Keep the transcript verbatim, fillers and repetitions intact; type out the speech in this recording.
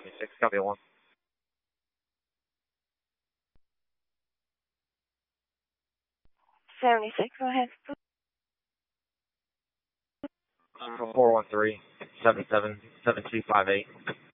seventy-six, copy one. seventy-six, go ahead. four one three, seven seven, seven two five eight.